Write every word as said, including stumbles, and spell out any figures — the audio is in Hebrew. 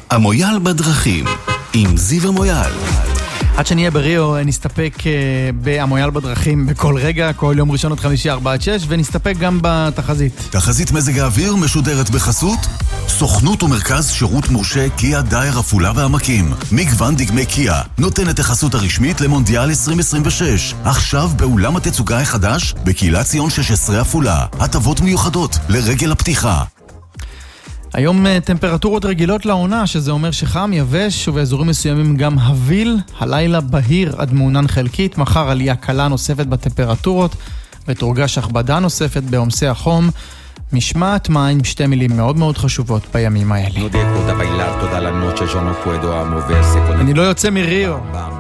המויאל בדרכים, עם זיו המויאל. עד שנהיה בריאו נסתפק בהמויאל בדרכים בכל רגע, כל יום ראשון עד חמישי ארבע עד שש, ונסתפק גם בתחזית. תחזית מזג האוויר משודרת בחסות סוכנות ומרכז שירות מורשה קיה דייר עפולה והעמקים. מגוון דגמי קיה נותן את החסות הרשמית למונדיאל עשרים עשרים ושש. עכשיו באולם התצוגה החדש בקהילת ציון שש עשרה עפולה. הטבות מיוחדות לרגל הפתיחה. היום טמפרטורות רגילות לעונה, שזה אומר שחם, יבש, ובאזורים מסוימים גם הביל. הלילה בהיר עד מעונן חלקית, מחר עלייה קלה נוספת בטמפרטורות, ותורגש הכבדה נוספת בעומסי החום. משמעת מים, שתי מילים מאוד מאוד חשובות בימים האלה. אני לא יוצא מריו.